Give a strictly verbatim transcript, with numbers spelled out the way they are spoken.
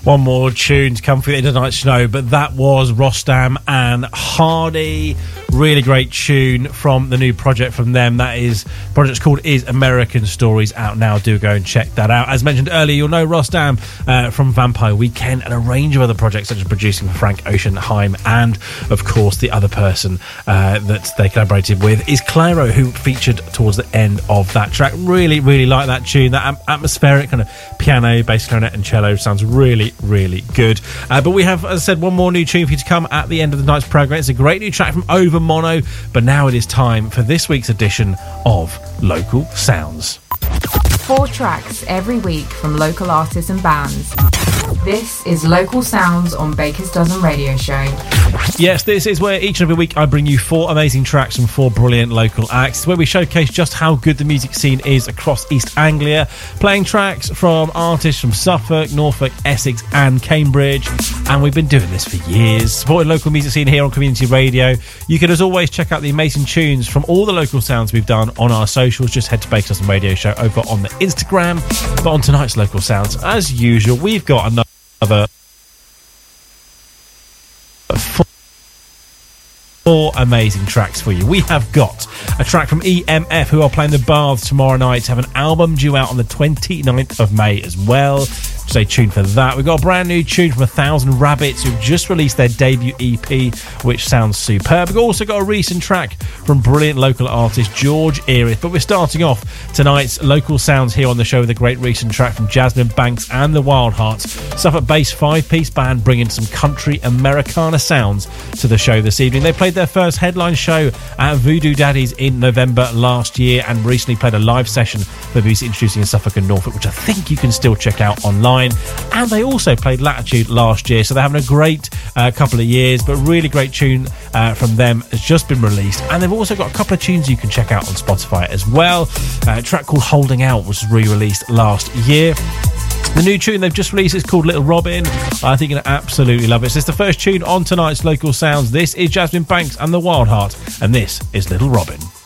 One more tune to come for the end of the night snow, but that was Rostam and Hardy. Really great tune from the new project from them. That is, the project's called Is American Stories, out now. Do go and check that out. As mentioned earlier, you'll know Rostam uh, from Vampire Weekend and a range of other projects, such as producing for Frank Oceanheim, and of course the other person uh, that they collaborated with is Clairo, who featured towards the end of that track. Really, really like that tune. That am- atmospheric kind of piano, bass, clarinet and cello sounds really, really good. Uh, but we have, as I said, one more new tune for you to come at the end of the night's programme. It's a great new track from Over Mono, but now it is time for this week's edition of Local Sounds. Four tracks every week from local artists and bands. This is Local Sounds on Baker's Dozen Radio Show. Yes, this is where each and every week I bring you four amazing tracks from four brilliant local acts. It's where we showcase just how good the music scene is across East Anglia, playing tracks from artists from Suffolk, Norfolk, Essex and Cambridge. And we've been doing this for years, supporting local music scene here on Community Radio. You can, as always, check out the amazing tunes from all the local sounds we've done on our socials. Just head to Baker's Dozen Radio Show over on the Instagram. But on tonight's Local Sounds, as usual, we've got another Other four, four amazing tracks for you. We have got a track from E M F, who are playing the Baths tomorrow night, to have an album due out on the twenty-ninth of May as well. Stay tuned for that. We've got a brand new tune from A Thousand Rabbits, who've just released their debut E P, which sounds superb. We've also got a recent track from brilliant local artist George Erith. But we're starting off tonight's Local Sounds here on the show with a great recent track from Jasmine Banks and the Wild Hearts, Suffolk-based five-piece band bringing some country Americana sounds to the show this evening. They played their first headline show at Voodoo Daddies in November last year, and recently played a live session for B B C Introducing in Suffolk and Norfolk, which I think you can still check out online. And they also played Latitude last year, so they're having a great uh, couple of years. But really great tune uh, from them has just been released, and they've also got a couple of tunes you can check out on Spotify as well. Uh, a track called Holding Out was re-released last year. The new tune they've just released is called Little Robin. I think you're going to absolutely love it. So it's the first tune on tonight's Local Sounds. This is Jasmine Banks and the Wild Heart, and this is Little Robin.